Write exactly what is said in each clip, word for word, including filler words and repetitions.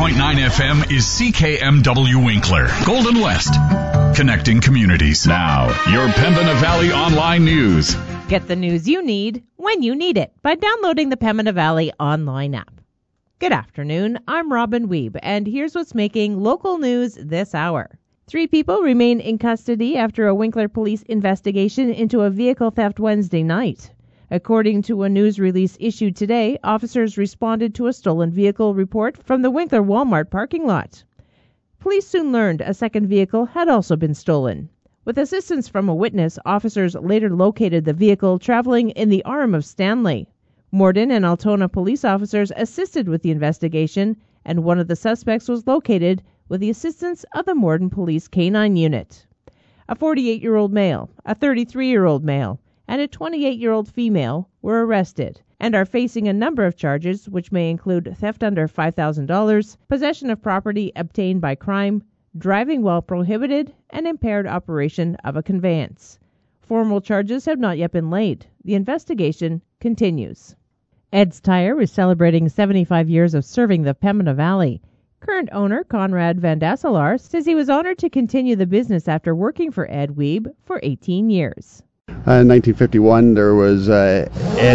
point nine F M is C K M W Winkler, Golden West, connecting communities. Now, your Pembina Valley Online News. Get the news you need when you need it by downloading the Pembina Valley Online app. Good afternoon, I'm Robin Weeb, and here's what's making local news this hour. Three people remain in custody after a Winkler police investigation into a vehicle theft Wednesday night. According to a news release issued today, officers responded to a stolen vehicle report from the Winkler Walmart parking lot. Police soon learned a second vehicle had also been stolen. With assistance from a witness, officers later located the vehicle traveling in the arm of Stanley. Morden and Altona police officers assisted with the investigation, and one of the suspects was located with the assistance of the Morden Police K nine unit. A forty-eight-year-old male, a thirty-three-year-old male, and a twenty-eight-year-old female were arrested and are facing a number of charges, which may include theft under five thousand dollars, possession of property obtained by crime, driving while prohibited, and impaired operation of a conveyance. Formal charges have not yet been laid. The investigation continues. Ed's Tire is celebrating seventy-five years of serving the Pembina Valley. Current owner Conrad Van Dasselaar says he was honored to continue the business after working for Ed Weeb for eighteen years. Uh, in nineteen fifty-one, there was uh,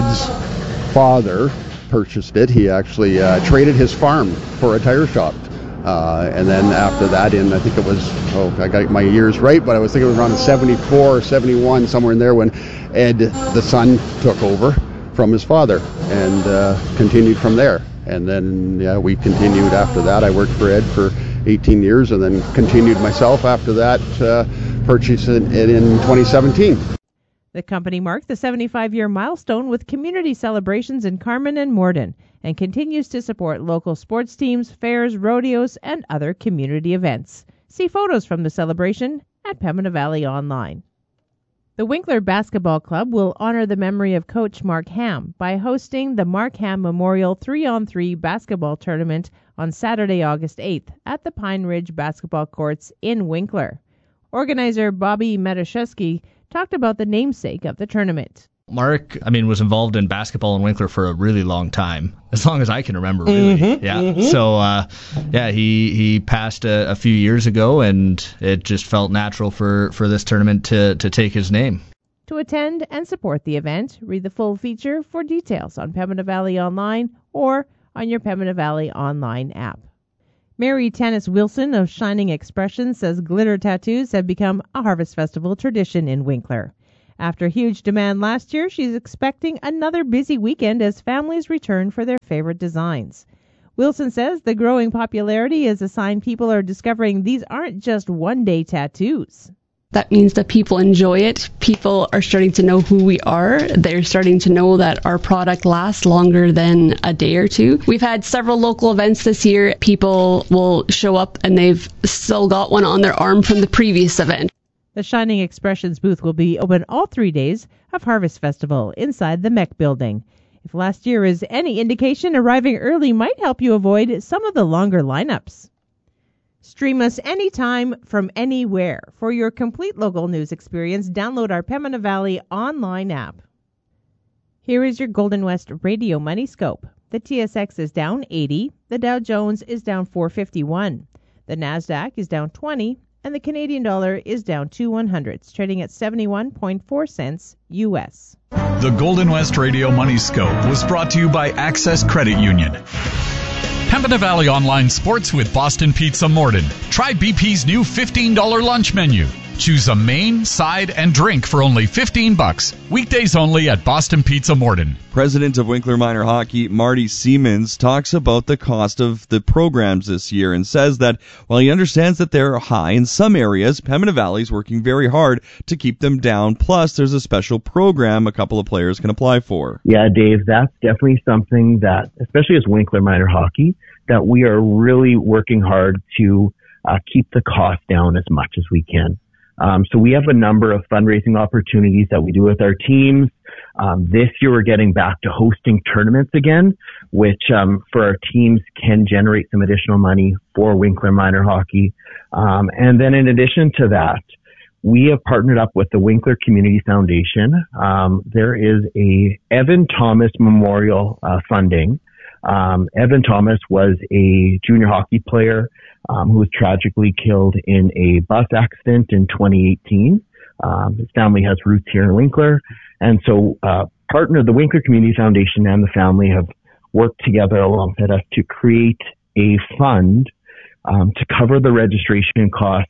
Ed's father purchased it. He actually uh, traded his farm for a tire shop. Uh, and then after that, in I think it was, oh, I got my years right, but I was thinking it was around seventy-four or seventy-one, somewhere in there, when Ed, the son, took over from his father and uh, continued from there. And then yeah, we continued after that. I worked for Ed for eighteen years and then continued myself after that, uh, purchasing it in twenty seventeen. The company marked the seventy-five-year milestone with community celebrations in Carman and Morden and continues to support local sports teams, fairs, rodeos, and other community events. See photos from the celebration at Pembina Valley Online. The Winkler Basketball Club will honor the memory of Coach Mark Ham by hosting the Mark Ham Memorial three on three basketball tournament on Saturday, August eighth at the Pine Ridge Basketball Courts in Winkler. Organizer Bobby Matuszewski talked about the namesake of the tournament. Mark, I mean, was involved in basketball in Winkler for a really long time, as long as I can remember, really. Mm-hmm, yeah. Mm-hmm. So, uh, yeah, he he passed a, a few years ago, and it just felt natural for, for this tournament to, to take his name. To attend and support the event, read the full feature for details on Pembina Valley Online or on your Pembina Valley Online app. Mary Tanis Wilson of Shining Expressions says glitter tattoos have become a Harvest Festival tradition in Winkler. After huge demand last year, she's expecting another busy weekend as families return for their favorite designs. Wilson says the growing popularity is a sign people are discovering these aren't just one-day tattoos. That means that people enjoy it. People are starting to know who we are. They're starting to know that our product lasts longer than a day or two. We've had several local events this year. People will show up and they've still got one on their arm from the previous event. The Shining Expressions booth will be open all three days of Harvest Festival inside the M E C building. If last year is any indication, arriving early might help you avoid some of the longer lineups. Stream us anytime from anywhere. For your complete local news experience, download our Pembina Valley Online app. Here is your Golden West Radio Money Scope. The T S X is down eighty, the Dow Jones is down four fifty-one, the NASDAQ is down twenty, and the Canadian dollar is down two one hundredths, trading at seventy-one point four cents U S. The Golden West Radio Money Scope was brought to you by Access Credit Union. Pembina Valley Online Sports with Boston Pizza Morden. Try B P's new fifteen dollars lunch menu. Choose a main, side, and drink for only fifteen bucks. Weekdays only at Boston Pizza Morden. President of Winkler Minor Hockey, Marty Siemens, talks about the cost of the programs this year and says that while he understands that they're high in some areas, Pembina Valley is working very hard to keep them down. Plus, there's a special program a couple of players can apply for. Yeah, Dave, that's definitely something that, especially as Winkler Minor Hockey, that we are really working hard to uh, keep the cost down as much as we can. Um, so we have a number of fundraising opportunities that we do with our teams. Um, this year we're getting back to hosting tournaments again, which um, for our teams can generate some additional money for Winkler Minor Hockey. Um, and then in addition to that, we have partnered up with the Winkler Community Foundation. Um, there is a Evan Thomas Memorial uh, funding Um, Evan Thomas was a junior hockey player um, who was tragically killed in a bus accident in twenty eighteen. Um, his family has roots here in Winkler, and so uh, partner the Winkler Community Foundation and the family have worked together alongside us to create a fund um, to cover the registration cost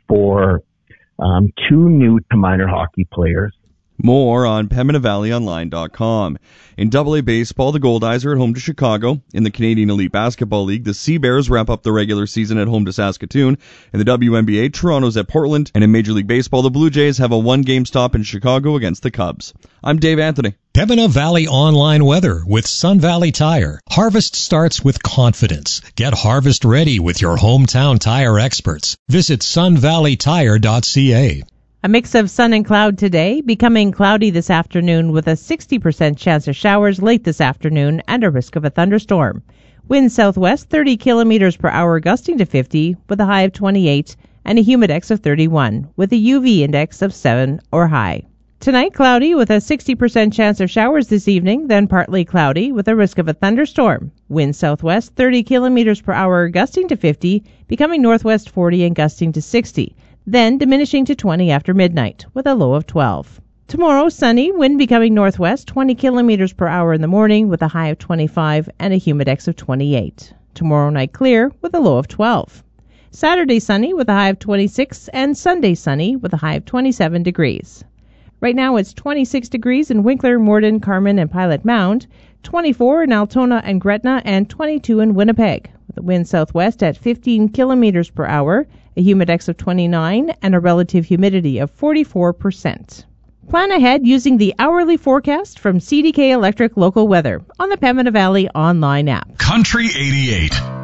for um, two new to minor hockey players. More on Pembina Valley Online dot com. In double A baseball, the Goldeyes are at home to Chicago. In the Canadian Elite Basketball League, the Sea Bears wrap up the regular season at home to Saskatoon. In the W N B A, Toronto's at Portland. And in Major League Baseball, the Blue Jays have a one-game stop in Chicago against the Cubs. I'm Dave Anthony. Pembina Valley Online Weather with Sun Valley Tire. Harvest starts with confidence. Get harvest ready with your hometown tire experts. Visit sun valley tire dot c a. A mix of sun and cloud today, becoming cloudy this afternoon with a sixty percent chance of showers late this afternoon and a risk of a thunderstorm. Wind southwest thirty kilometers per hour gusting to fifty with a high of twenty-eight and a humidex of thirty-one with a U V index of seven or high. Tonight cloudy with a sixty percent chance of showers this evening, then partly cloudy with a risk of a thunderstorm. Wind southwest thirty kilometers per hour gusting to fifty, becoming northwest forty and gusting to sixty. Then diminishing to twenty after midnight, with a low of twelve. Tomorrow, sunny, wind becoming northwest, twenty kilometers per hour in the morning, with a high of twenty-five and a humidex of twenty-eight. Tomorrow night clear, with a low of twelve. Saturday sunny, with a high of twenty-six, and Sunday sunny, with a high of twenty-seven degrees. Right now it's twenty-six degrees in Winkler, Morden, Carman, and Pilot Mound, twenty-four in Altona and Gretna, and twenty-two in Winnipeg, with a wind southwest at fifteen kilometers per hour, a humidex of twenty-nine, and a relative humidity of forty-four percent. Plan ahead using the hourly forecast from C D K Electric Local Weather on the Pembina Valley Online app. Country eighty-eight.